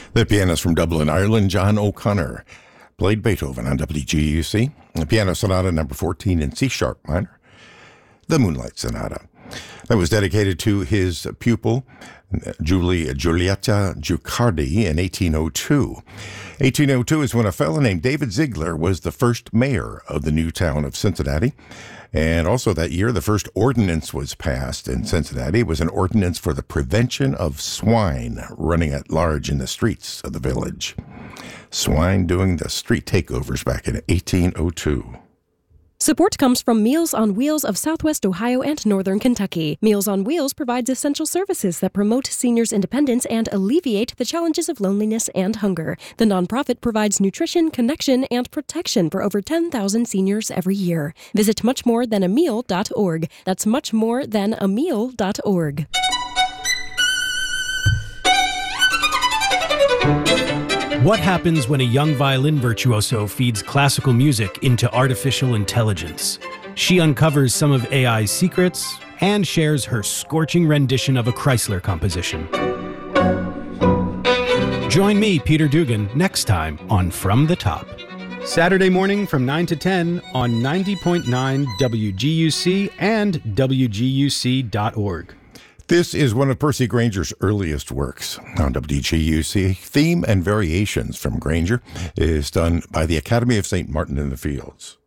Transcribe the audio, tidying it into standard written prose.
The pianist from Dublin, Ireland, John O'Connor, played Beethoven on WGUC. The Piano Sonata number 14 in C-sharp minor. The Moonlight Sonata. That was dedicated to his pupil, Giulietta Guicciardi, in 1802. 1802 is when a fellow named David Ziegler was the first mayor of the new town of Cincinnati. And also that year, the first ordinance was passed in Cincinnati. It was an ordinance for the prevention of swine running at large in the streets of the village. Swine doing the street takeovers back in 1802. Support comes from Meals on Wheels of Southwest Ohio and Northern Kentucky. Meals on Wheels provides essential services that promote seniors' independence and alleviate the challenges of loneliness and hunger. The nonprofit provides nutrition, connection, and protection for over 10,000 seniors every year. Visit muchmorethan.ameal.org. That's muchmorethan.ameal.org. What happens when a young violin virtuoso feeds classical music into artificial intelligence? She uncovers some of AI's secrets and shares her scorching rendition of a Chrysler composition. Join me, Peter Dugan, next time on From the Top. Saturday morning from 9 to 10 on 90.9 WGUC and WGUC.org. This is one of Percy Granger's earliest works on WGUC. Theme and Variations from Granger is done by the Academy of St. Martin in the Fields.